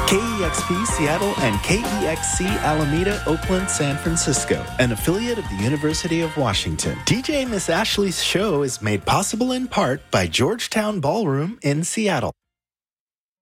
KEXP Seattle and KEXC Alameda, Oakland, San Francisco, an affiliate of the University of Washington. DJ Miss Ashley's show is made possible in part by Georgetown Ballroom in Seattle.